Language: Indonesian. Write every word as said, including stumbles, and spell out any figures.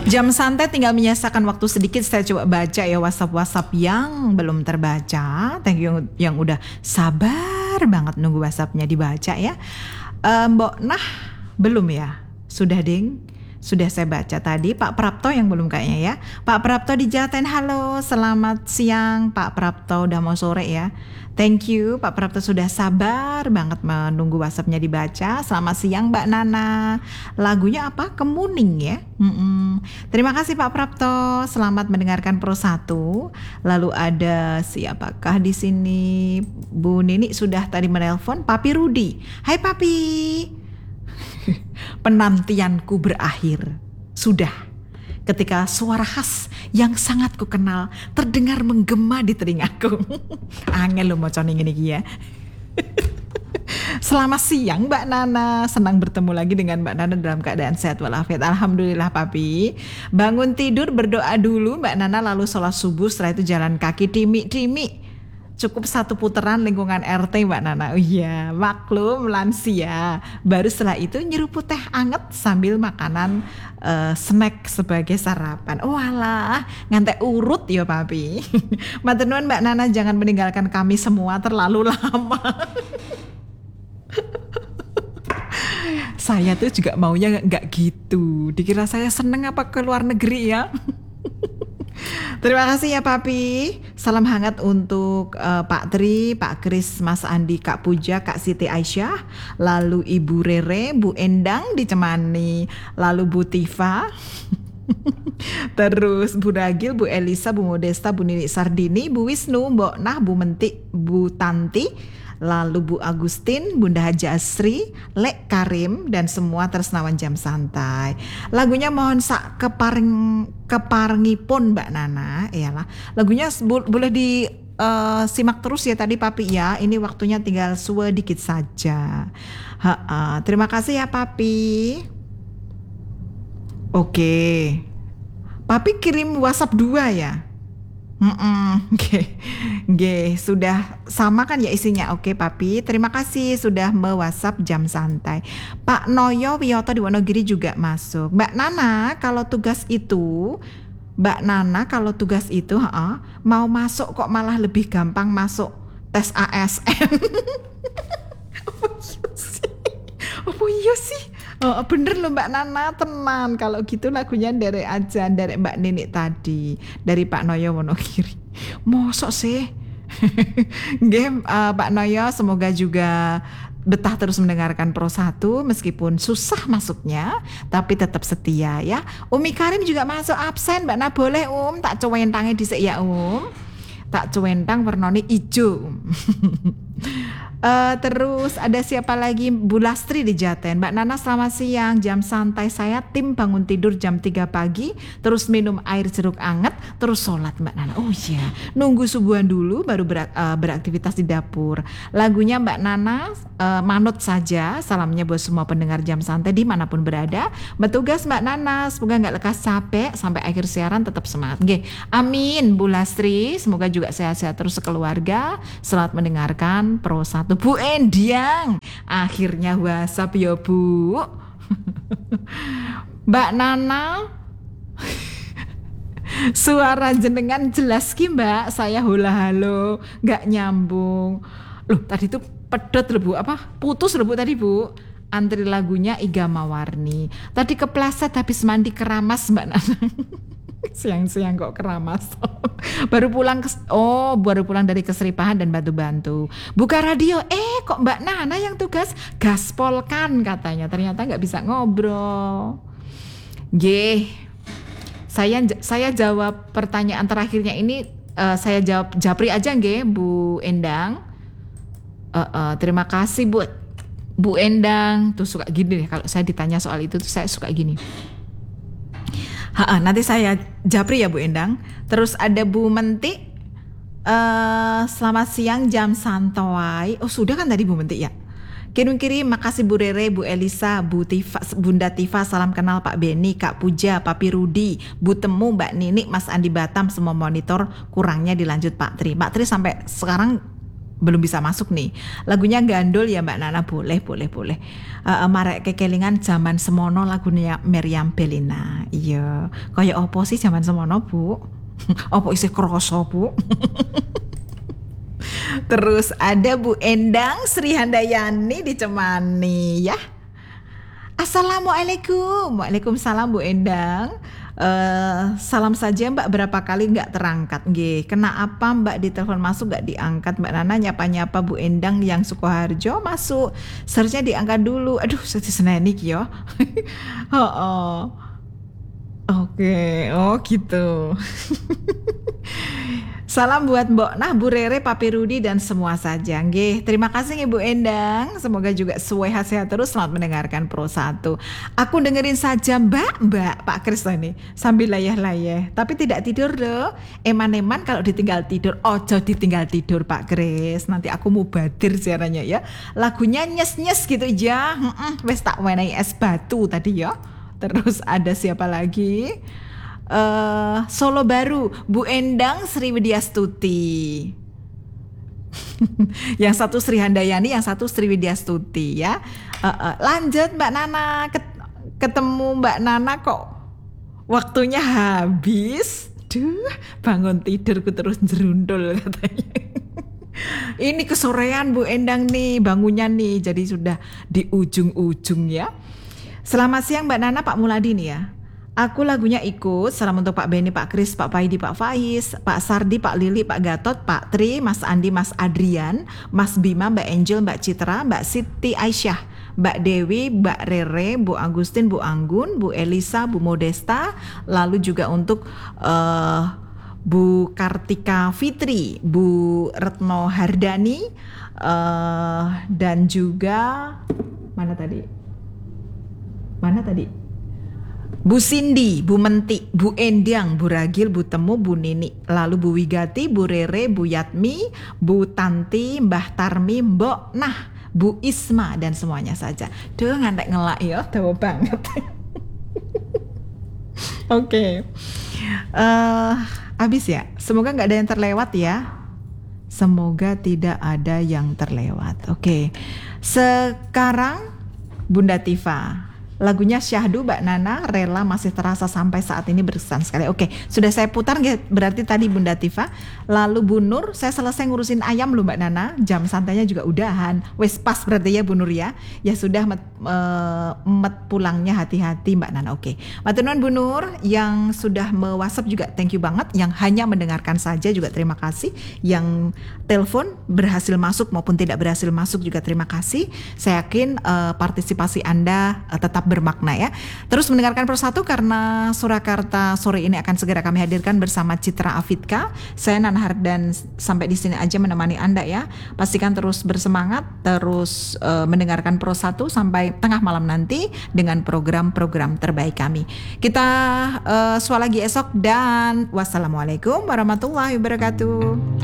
Jam santai tinggal menyisakan waktu sedikit, saya coba baca ya WhatsApp-WhatsApp yang belum terbaca. Thank you yang udah sabar banget nunggu WhatsAppnya dibaca ya. Uh, Mbok Nah belum ya? Sudah ding? Sudah saya baca tadi. Pak Prapto yang belum kayaknya ya. Pak Prapto di Jaten, halo selamat siang Pak Prapto, udah mau sore ya. Thank you Pak Prapto sudah sabar banget menunggu WhatsAppnya dibaca. Selamat siang Mbak Nana. Lagunya apa? Kemuning ya. Mm-mm. Terima kasih Pak Prapto. Selamat mendengarkan Pro satu. Lalu ada siapakah di sini? Bu Nini sudah tadi menelpon. Papi Rudi. Hai Papi. Penantianku berakhir. Sudah. Ketika suara khas yang sangat ku kenal terdengar menggema di telingaku. Angel lo maca ning ngene iki ya. Selamat siang Mbak Nana. Senang bertemu lagi dengan Mbak Nana dalam keadaan sehat walafiat. Alhamdulillah Papi. Bangun tidur berdoa dulu Mbak Nana, lalu sholat subuh, setelah itu jalan kaki timi-timi. Cukup satu putaran lingkungan R T Mbak Nana. Oh iya, maklum lansia. Baru setelah itu nyeruput teh anget sambil makanan uh, snack sebagai sarapan. Oh alah, ngantek urut ya Papi. Matur nuwun Mbak Nana, jangan meninggalkan kami semua terlalu lama. Saya tuh juga maunya nggak gitu. Dikira saya seneng apa ke luar negeri ya. Terima kasih ya Papi. Salam hangat untuk uh, Pak Tri, Pak Kris, Mas Andi, Kak Puja, Kak Siti Aisyah, lalu Ibu Rere, Bu Endang di Cemani, lalu Bu Tifa, terus Bu Ragil, Bu Elisa, Bu Modesta, Bu Nini Sardini, Bu Wisnu, Mbok Nah, Bu Mentik, Bu Tanti, lalu Bu Agustin, Bunda Haji Asri, Lek Karim, dan semua Tresnawan Jam Santai. Lagunya mohon sak keparing keparengipun Mbak Nana, iyalah. Lagunya bu, boleh di uh, simak terus ya tadi Papi ya. Ini waktunya tinggal sedikit saja. Ha-ha. Terima kasih ya Papi. Oke. Papi kirim WhatsApp dua ya. Mm-mm, okay. Oke, sudah sama kan ya isinya. Oke Papi, terima kasih sudah me-WhatsApp Jam Santai. Pak Noyo Wiyoto di Wonogiri juga masuk. Mbak Nana kalau tugas itu Mbak Nana kalau tugas itu ha, mau masuk kok malah lebih gampang masuk tes A S N. Apa iya sih? Apa iya sih? Oh, bener loh Mbak Nana, tenan. Kalau gitu lagunya dari aja dari Mbak Nini tadi, dari Pak Noyo Wonogiri. Mosok sih. Game uh, Pak Noyo, semoga juga betah terus mendengarkan Pro satu meskipun susah masuknya, tapi tetap setia ya. Umi Karim juga masuk absen Mbak Nana, boleh Um, tak cuwentange dhisik ya Um. Tak cuwentang warnane ijo. Uh, terus ada siapa lagi? Bu Lastri di Jaten. Mbak Nana selamat siang. Jam santai saya tim bangun tidur jam tiga pagi, terus minum air jeruk anget, terus sholat Mbak Nana. Oh iya, nunggu subuhan dulu baru berak, uh, beraktivitas di dapur. Lagunya Mbak Nana uh, manut saja. Salamnya buat semua pendengar Jam Santai dimanapun berada. Bertugas Mbak Nana, semoga gak lekas capek sampai akhir siaran, tetap semangat. Oke, amin Bu Lastri. Semoga juga sehat-sehat terus sekeluarga. Selamat mendengarkan Pro satu. Bu Endiang, akhirnya WhatsApp ya Bu. Mbak Nana, suara jenengan jelas ki Mbak, saya hula halo, gak nyambung. Loh tadi tuh pedot loh Bu, apa putus loh Bu tadi Bu. Antri lagunya Iga Mawarni. Tadi kepleset habis mandi keramas Mbak Nana. Siang-siang kok keramas. Baru pulang ke, oh baru pulang dari Keseripahan dan bantu-bantu. Buka radio, eh kok Mbak Nana yang tugas gaspol kan katanya. Ternyata nggak bisa ngobrol. G, saya saya jawab pertanyaan terakhirnya ini. Uh, saya jawab japri aja G, Bu Endang. Uh, uh, terima kasih Bu Bu Endang. Tuh suka gini deh kalau saya ditanya soal itu tuh saya suka gini. Ha, nanti saya japri ya Bu Endang. Terus ada Bu Menti, uh, selamat siang Jam Santai. Oh sudah kan tadi Bu Menti ya. Kirim-kirim, makasih Bu Rere, Bu Elisa, Bu Tifa, Bunda Tifa, salam kenal Pak Beni, Kak Puja, Papi Rudi, Bu Temu, Mbak Nini, Mas Andi Batam, semua monitor, kurangnya dilanjut Pak Tri. Pak Tri sampai sekarang belum bisa masuk nih. Lagunya Gandul ya Mbak Nana, boleh boleh boleh. Uh, Marek kekelingan zaman semono lagunya Meriam Bellina. Iya, kayak opo sih zaman semono Bu? Opo isih kroso Bu? Terus ada Bu Endang Sri Handayani di Cemani ya. Assalamualaikum. Waalaikumsalam Bu Endang. Uh, salam saja Mbak, berapa kali nggak terangkat nggih. Kena apa Mbak, di telepon masuk nggak diangkat. Mbak Nana nyapa-nyapa Bu Endang yang Sukoharjo masuk. Seharusnya diangkat dulu. Aduh, sedih senenik yo. Oh, oh. Oke, oh gitu. Salam buat Mbok Nah, Bu Rere, Papi Rudi dan semua saja. Nggih, terima kasih Ibu Endang. Semoga juga sehat-sehat terus. Selamat mendengarkan Pro satu. Aku dengerin saja Mbak, Mbak Pak Kris ini sambil layah-layah. Tapi tidak tidur loh. Eman-eman kalau ditinggal tidur. Ojo ditinggal tidur Pak Kris. Nanti aku mau badir siarannya ya. Lagunya nyes-nyes gitu ya. Wes tak wenehi es batu tadi ya. Terus ada siapa lagi? Uh, Solo baru Bu Endang Sri Widyastuti. Yang satu Sri Handayani, yang satu Sri Widyastuti ya. Uh, uh, lanjut Mbak Nana. Ketemu Mbak Nana kok waktunya habis. Duh, bangun tidurku terus jerundul katanya. Ini kesorean Bu Endang nih bangunnya nih. Jadi sudah di ujung-ujung ya. Selamat siang Mbak Nana, Pak Muladi nih ya. Aku lagunya ikut. Salam untuk Pak Beni, Pak Kris, Pak Paidi, Pak Faiz, Pak Sardi, Pak Lili, Pak Gatot, Pak Tri, Mas Andi, Mas Adrian, Mas Bima, Mbak Angel, Mbak Citra, Mbak Siti Aisyah, Mbak Dewi, Mbak Rere, Bu Agustin, Bu Anggun, Bu Elisa, Bu Modesta. Lalu juga untuk uh, Bu Kartika Fitri, Bu Retno Hardani, uh, dan juga mana tadi? Mana tadi? Bu Cindy, Bu Menti, Bu Endang, Bu Ragil, Bu Temu, Bu Nini, lalu Bu Wigati, Bu Rere, Bu Yatmi, Bu Tanti, Mbah Tarmi, Mbok Nah, Bu Isma dan semuanya saja. Duh, ngantek ngelak ya, dawa banget. Oke, okay. uh, Habis ya. Semoga nggak ada yang terlewat ya. Semoga tidak ada yang terlewat. Oke, okay. Sekarang Bunda Tifa. Lagunya Syahdu Mbak Nana, Rela masih terasa sampai saat ini berkesan sekali. Oke, sudah saya putar berarti tadi Bunda Tifa. Lalu Bu Nur, saya selesai ngurusin ayam loh Mbak Nana. Jam santainya juga udahan. Wes pas berarti ya Bu Nur ya. Ya sudah met, uh, met pulangnya hati-hati Mbak Nana. Oke. Matur nuwun Bu Nur yang sudah me-WhatsApp juga thank you banget. Yang hanya mendengarkan saja juga terima kasih. Yang telepon berhasil masuk maupun tidak berhasil masuk juga terima kasih. Saya yakin uh, partisipasi Anda uh, tetap bermakna ya. Terus mendengarkan Pro satu karena Surakarta sore ini akan segera kami hadirkan bersama Citra Afidka. Saya Nana Hardan sampai di sini aja menemani Anda ya. Pastikan terus bersemangat, terus uh, mendengarkan Pro satu sampai tengah malam nanti dengan program-program terbaik kami. Kita uh, suara lagi esok dan wassalamualaikum warahmatullahi wabarakatuh.